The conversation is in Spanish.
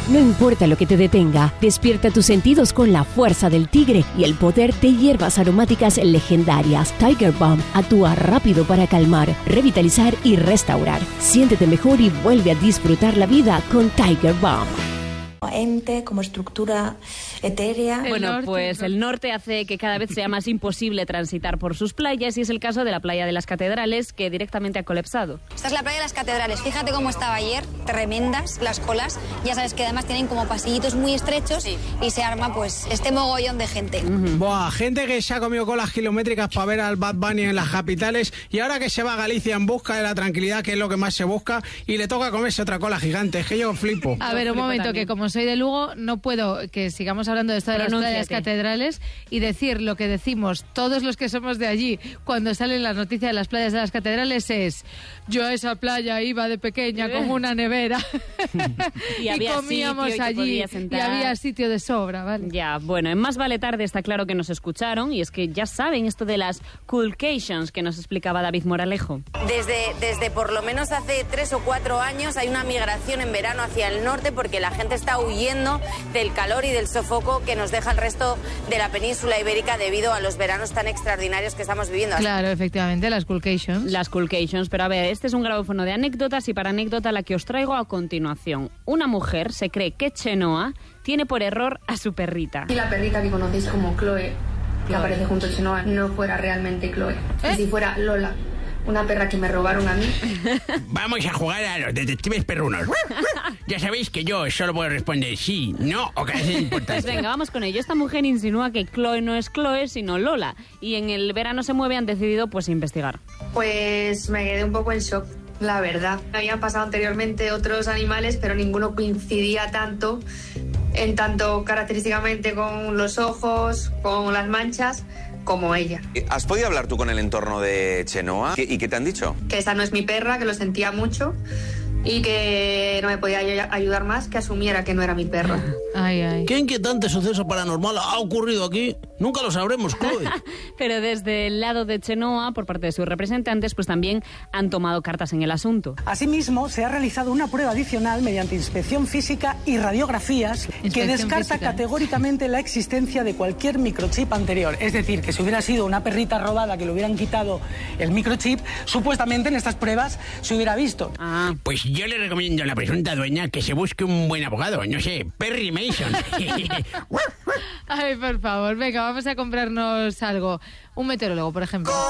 No importa lo que te detenga, despierta tus sentidos con la fuerza del tigre y el poder de hierbas aromáticas legendarias. Tiger Balm actúa rápido para calmar, revitalizar y restaurar. Siéntete mejor y vuelve a disfrutar la vida con Tiger Balm. Ente, como estructura etérea. Bueno, pues el norte hace que cada vez sea más imposible transitar por sus playas y es el caso de la playa de las Catedrales, que directamente ha colapsado. Esta es la playa de las Catedrales. Fíjate cómo estaba ayer, tremendas las colas. Ya sabes que además tienen como pasillitos muy estrechos y se arma pues este mogollón de gente. Buah, gente que se ha comido colas kilométricas para ver al Bad Bunny en las capitales y ahora que se va a Galicia en busca de la tranquilidad, que es lo que más se busca, y le toca comerse otra cola gigante. Es que yo flipo. A ver, un momento, también. Que como soy de Lugo, no puedo que sigamos hablando de esto de las playas catedrales y decir lo que decimos todos los que somos de allí cuando salen las noticias de las playas de las catedrales es: yo a esa playa iba de pequeña como una nevera y comíamos allí y había sitio de sobra, ¿vale? Ya, bueno, en Más Vale Tarde está claro que nos escucharon y es que ya saben esto de las coolcations que nos explicaba David Moralejo. Desde por lo menos hace 3 o 4 años hay una migración en verano hacia el norte porque la gente está huyendo del calor y del sofoco que nos deja el resto de la península ibérica debido a los veranos tan extraordinarios que estamos viviendo. Claro, efectivamente, las coolcations. Las coolcations, pero a ver, este es un grabófono de anécdotas y para anécdota la que os traigo a continuación. Una mujer se cree que Chenoa tiene por error a su perrita. Y la perrita que conocéis como Chloe, que aparece junto a Chenoa, no fuera realmente Chloe. Y si fuera Lola, una perra que me robaron a mí. Vamos a jugar a los detectives perrunos. Ya sabéis que yo solo puedo responder sí, no o que es importante. Pues venga, vamos con ello. Esta mujer insinúa que Chloe no es Chloe, sino Lola. Y en el verano se mueve, han decidido pues investigar. Pues me quedé un poco en shock, la verdad. Habían pasado anteriormente otros animales, pero ninguno coincidía tanto, en tanto característicamente con los ojos, con las manchas, como ella. ¿Has podido hablar tú con el entorno de Chenoa? ¿Y qué te han dicho? Que esa no es mi perra, que lo sentía mucho y que no me podía ayudar más, que asumiera que no era mi perra. Ay, ay. ¿Qué inquietante suceso paranormal ha ocurrido aquí? Nunca lo sabremos, Chloe. Pero desde el lado de Chenoa, por parte de sus representantes, pues también han tomado cartas en el asunto. Asimismo, se ha realizado una prueba adicional mediante inspección física y radiografías que descarta categóricamente la existencia de cualquier microchip anterior. Es decir, que si hubiera sido una perrita robada que le hubieran quitado el microchip, supuestamente en estas pruebas se hubiera visto. Pues yo le recomiendo a la presunta dueña que se busque un buen abogado, no sé, Perry Mason. Ay, por favor, venga, vamos a comprarnos algo. Un meteorólogo, por ejemplo.